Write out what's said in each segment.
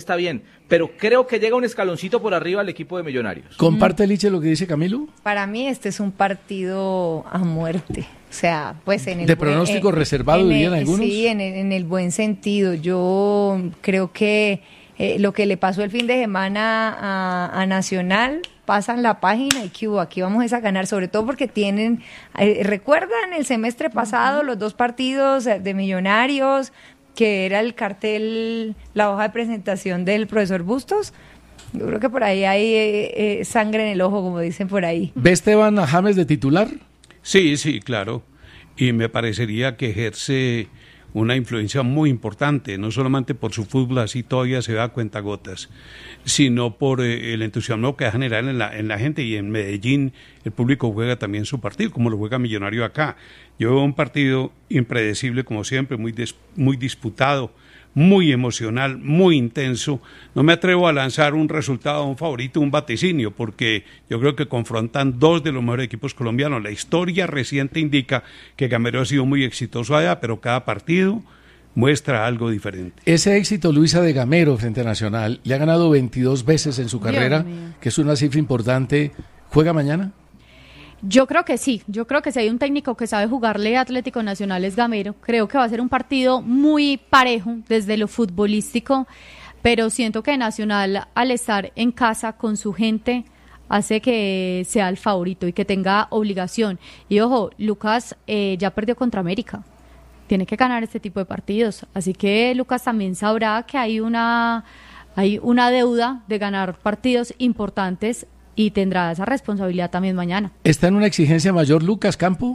está bien, pero creo que llega un escaloncito por arriba al equipo de Millonarios. ¿Comparte, Liche, lo que dice Camilo? Para mí este es un partido a muerte. O sea, pues en el ¿De pronóstico reservado dirían algunos? Sí, en el buen sentido. Yo creo que lo que le pasó el fin de semana a Nacional, pasan la página y aquí vamos a ganar, sobre todo porque tienen, ¿recuerdan el semestre pasado los 2 partidos de Millonarios, que era el cartel, la hoja de presentación del profesor Bustos? Yo creo que por ahí hay sangre en el ojo, como dicen por ahí. ¿Ve Esteban a James de titular? Sí, claro. Y me parecería que ejerce una influencia muy importante, no solamente por su fútbol, así todavía se ve a cuentagotas, sino por el entusiasmo que va a generar en la gente. Y en Medellín el público juega también su partido, como lo juega Millonario acá. Yo veo un partido impredecible, como siempre, muy disputado, muy emocional, muy intenso. No me atrevo a lanzar un resultado, un favorito, un vaticinio, porque yo creo que confrontan 2 de los mejores equipos colombianos. La historia reciente indica que Gamero ha sido muy exitoso allá, pero cada partido muestra algo diferente. Ese éxito, Luisa, de Gamero frente a Nacional, le ha ganado 22 veces en su carrera, que es una cifra importante. ¿Juega mañana? Yo creo que sí, si hay un técnico que sabe jugarle a Atlético Nacional es Gamero. Creo que va a ser un partido muy parejo desde lo futbolístico, pero siento que Nacional, al estar en casa con su gente, hace que sea el favorito y que tenga obligación. Y ojo, Lucas ya perdió contra América, tiene que ganar este tipo de partidos, así que Lucas también sabrá que hay una deuda de ganar partidos importantes y tendrá esa responsabilidad también mañana. ¿Está en una exigencia mayor Lucas Campo?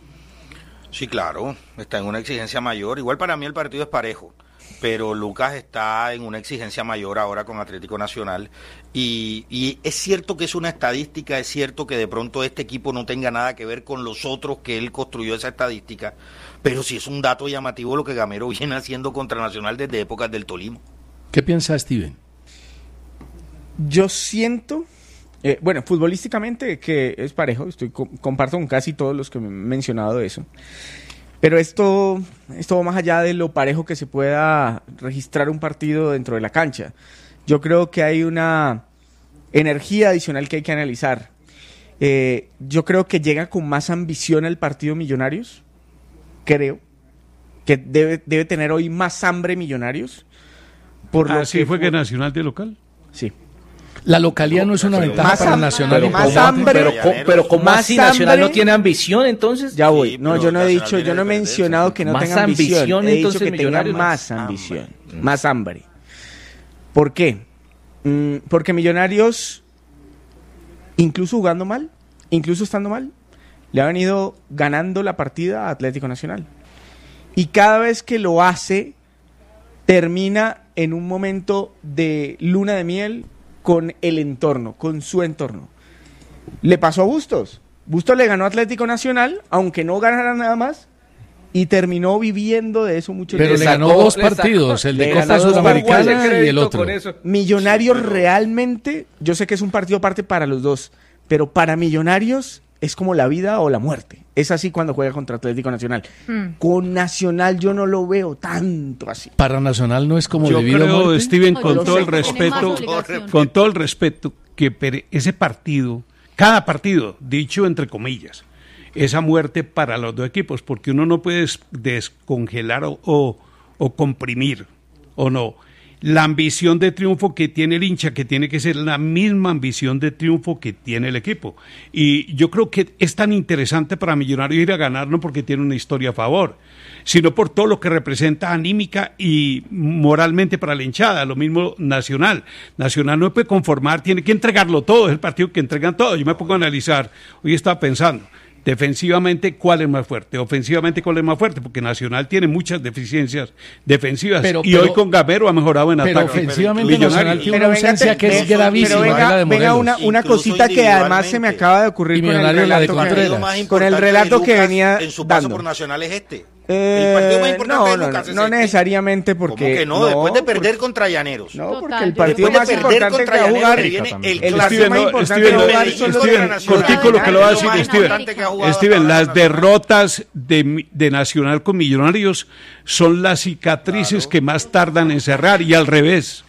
Sí, claro, está en una exigencia mayor. Igual para mí el partido es parejo, pero Lucas está en una exigencia mayor ahora con Atlético Nacional. Y es cierto que es una estadística, es cierto que de pronto este equipo no tenga nada que ver con los otros que él construyó esa estadística, pero sí es un dato llamativo lo que Gamero viene haciendo contra Nacional desde épocas del Tolima. ¿Qué piensa Steven? Yo siento... bueno, futbolísticamente que es parejo, comparto con casi todos los que me han mencionado eso, pero esto va más allá de lo parejo que se pueda registrar un partido dentro de la cancha. Yo creo que hay una energía adicional que hay que analizar. Yo creo que llega con más ambición al partido Millonarios, creo que debe tener hoy más hambre Millonarios. Por lo ¿sí fue que Nacional de local? Sí. La localidad no es una ventaja para Nacional. Pero ¿cómo así Nacional no tiene ambición entonces? Ya voy. No, yo no he mencionado que no tenga ambición. He dicho que tenga más ambición, más hambre. ¿Por qué? Porque Millonarios, incluso jugando mal, incluso estando mal, le ha venido ganando la partida a Atlético Nacional. Y cada vez que lo hace, termina en un momento de luna de miel con el entorno, con su entorno. Le pasó a Bustos. Bustos le ganó a Atlético Nacional, aunque no ganara nada más, y terminó viviendo de eso mucho tiempo. Pero le ganó 2 partidos, el de Copa Sudamericana y el otro. Millonarios realmente, yo sé que es un partido aparte para los dos, pero para Millonarios es como la vida o la muerte. Es así cuando juega contra Atlético Nacional. Con Nacional yo no lo veo tanto así. Para Nacional no es como yo debido creo, a muerte. Steven, con todo el respeto, que ese partido, cada partido, dicho entre comillas, esa muerte para los 2 equipos, porque uno no puede descongelar o comprimir, o no. La ambición de triunfo que tiene el hincha, que tiene que ser la misma ambición de triunfo que tiene el equipo. Y yo creo que es tan interesante para Millonarios ir a ganar, no porque tiene una historia a favor, sino por todo lo que representa anímica y moralmente para la hinchada. Lo mismo Nacional. Nacional no puede conformar, tiene que entregarlo todo, es el partido que entregan todo. Yo me pongo a analizar, hoy estaba pensando, defensivamente, ¿cuál es más fuerte? Ofensivamente, ¿cuál es más fuerte? Porque Nacional tiene muchas deficiencias defensivas y hoy con Gamero ha mejorado en ataque. Pero ofensivamente Nacional tiene una ausencia que es gravísima. Venga una cosita que además se me acaba de ocurrir con el relato que venía en su paso dando. por Nacional es este. El partido más importante de Lucas no necesariamente porque... ¿Cómo que no? Después de perder contra Llaneros. No, porque el partido más importante que va a jugar... El clásico más importante que va a jugar... Steven, cortico lo que lo va a decir Steven, las derrotas de Nacional con Millonarios son las cicatrices que más tardan en cerrar y al revés.